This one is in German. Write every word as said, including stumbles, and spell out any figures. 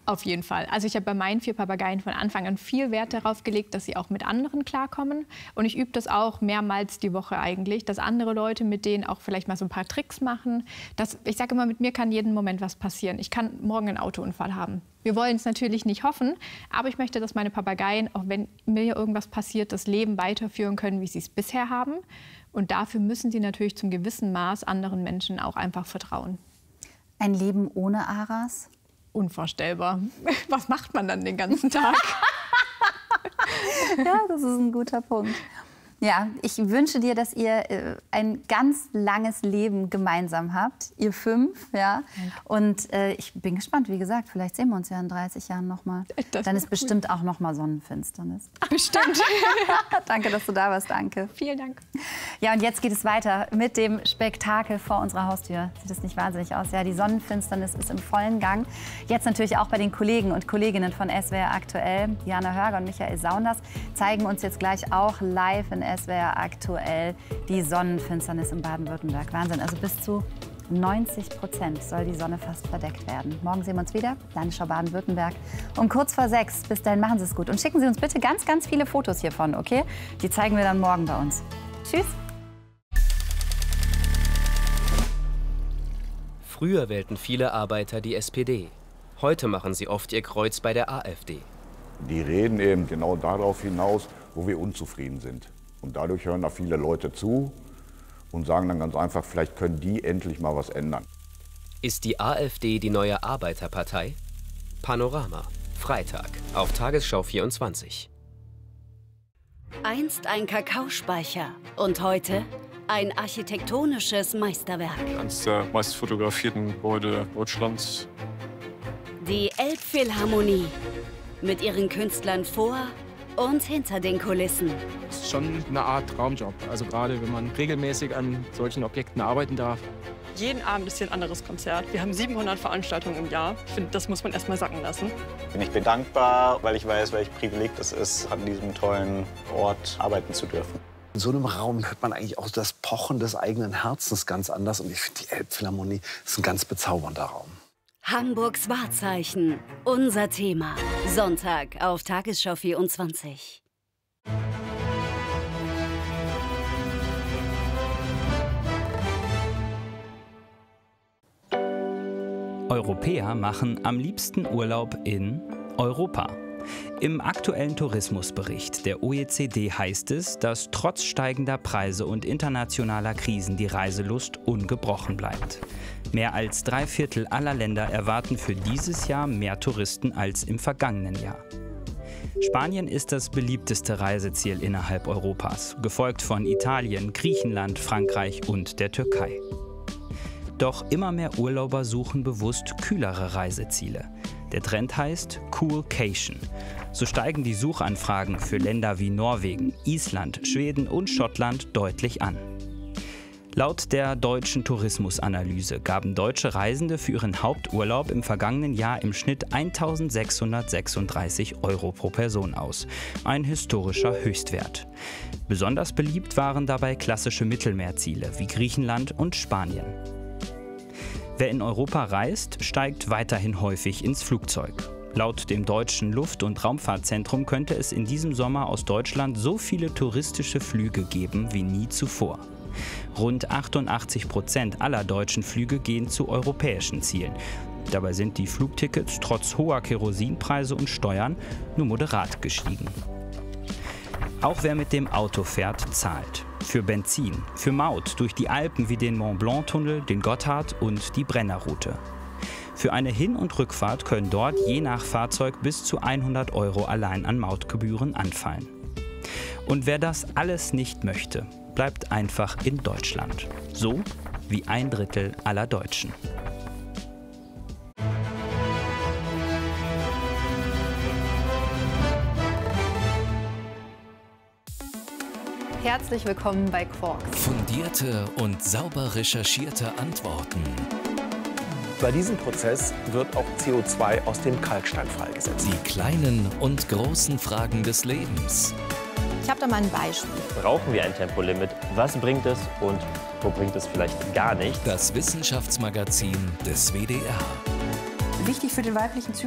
Auf jeden Fall. Also ich habe bei meinen vier Papageien von Anfang an viel Wert darauf gelegt, dass sie auch mit anderen klarkommen. Und ich übe das auch mehrmals die Woche eigentlich, dass andere Leute mit denen auch vielleicht mal so ein paar Tricks machen. Das, ich sage immer, mit mir kann jeden Moment was passieren. Ich kann morgen einen Autounfall haben. Wir wollen es natürlich nicht hoffen, aber ich möchte, dass meine Papageien, auch wenn mir irgendwas passiert, das Leben weiterführen können, wie sie es bisher haben. Und dafür müssen sie natürlich zum gewissen Maß anderen Menschen auch einfach vertrauen. Ein Leben ohne Aras? Unvorstellbar. Was macht man dann den ganzen Tag? Ja, das ist ein guter Punkt. Ja, ich wünsche dir, dass ihr äh, ein ganz langes Leben gemeinsam habt, ihr fünf, ja. Und äh, ich bin gespannt, wie gesagt, vielleicht sehen wir uns ja in dreißig Jahren noch mal. Das Dann ist cool. bestimmt auch noch mal Sonnenfinsternis. Bestimmt. Danke, dass du da warst, danke. Vielen Dank. Ja, und jetzt geht es weiter mit dem Spektakel vor unserer Haustür. Sieht das nicht wahnsinnig aus? Ja, die Sonnenfinsternis ist im vollen Gang. Jetzt natürlich auch bei den Kollegen und Kolleginnen von S W R aktuell. Diana Hörger und Michael Saunders zeigen uns jetzt gleich auch live in S W R aktuell die Sonnenfinsternis in Baden-Württemberg. Wahnsinn, also bis zu neunzig Prozent soll die Sonne fast verdeckt werden. Morgen sehen wir uns wieder, Landesschau Baden-Württemberg um kurz vor sechs. Bis dahin machen Sie es gut und schicken Sie uns bitte ganz, ganz viele Fotos hiervon, okay? Die zeigen wir dann morgen bei uns. Tschüss. Früher wählten viele Arbeiter die S P D. Heute machen sie oft ihr Kreuz bei der AfD. Die reden eben genau darauf hinaus, wo wir unzufrieden sind. Und dadurch hören da viele Leute zu und sagen dann ganz einfach, vielleicht können die endlich mal was ändern. Ist die AfD die neue Arbeiterpartei? Panorama, Freitag auf Tagesschau vierundzwanzig. Einst ein Kakaospeicher und heute ein architektonisches Meisterwerk. Eines der meist fotografierten Gebäude Deutschlands. Die Elbphilharmonie mit ihren Künstlern vor und hinter den Kulissen. Das ist schon eine Art Traumjob. Also gerade wenn man regelmäßig an solchen Objekten arbeiten darf. Jeden Abend ist hier ein anderes Konzert. Wir haben siebenhundert Veranstaltungen im Jahr. Ich finde, das muss man erst mal sacken lassen. Ich bin dankbar, weil ich weiß, welch Privileg das ist, an diesem tollen Ort arbeiten zu dürfen. In so einem Raum hört man eigentlich auch das Pochen des eigenen Herzens ganz anders. Und ich finde, die Elbphilharmonie ist ein ganz bezaubernder Raum. Hamburgs Wahrzeichen, unser Thema. Sonntag auf Tagesschau vierundzwanzig. Europäer machen am liebsten Urlaub in Europa. Im aktuellen Tourismusbericht der O E C D heißt es, dass trotz steigender Preise und internationaler Krisen die Reiselust ungebrochen bleibt. Mehr als drei Viertel aller Länder erwarten für dieses Jahr mehr Touristen als im vergangenen Jahr. Spanien ist das beliebteste Reiseziel innerhalb Europas, gefolgt von Italien, Griechenland, Frankreich und der Türkei. Doch immer mehr Urlauber suchen bewusst kühlere Reiseziele. Der Trend heißt Coolcation. So steigen die Suchanfragen für Länder wie Norwegen, Island, Schweden und Schottland deutlich an. Laut der deutschen Tourismusanalyse gaben deutsche Reisende für ihren Haupturlaub im vergangenen Jahr im Schnitt eintausendsechshundertsechsunddreißig Euro pro Person aus. Ein historischer Höchstwert. Besonders beliebt waren dabei klassische Mittelmeerziele wie Griechenland und Spanien. Wer in Europa reist, steigt weiterhin häufig ins Flugzeug. Laut dem deutschen Luft- und Raumfahrtzentrum könnte es in diesem Sommer aus Deutschland so viele touristische Flüge geben wie nie zuvor. Rund achtundachtzig Prozent aller deutschen Flüge gehen zu europäischen Zielen. Dabei sind die Flugtickets trotz hoher Kerosinpreise und Steuern nur moderat gestiegen. Auch wer mit dem Auto fährt, zahlt. Für Benzin, für Maut durch die Alpen wie den Mont-Blanc-Tunnel, den Gotthard und die Brennerroute. Für eine Hin- und Rückfahrt können dort je nach Fahrzeug bis zu hundert Euro allein an Mautgebühren anfallen. Und wer das alles nicht möchte, bleibt einfach in Deutschland. So wie ein Drittel aller Deutschen. Herzlich willkommen bei Quarks. Fundierte und sauber recherchierte Antworten. Bei diesem Prozess wird auch C O zwei aus dem Kalkstein freigesetzt. Die kleinen und großen Fragen des Lebens. Ich habe da mal ein Beispiel. Brauchen wir ein Tempolimit? Was bringt es und wo bringt es vielleicht gar nichts? Das Wissenschaftsmagazin des W D R. Wichtig für den weiblichen Zyklus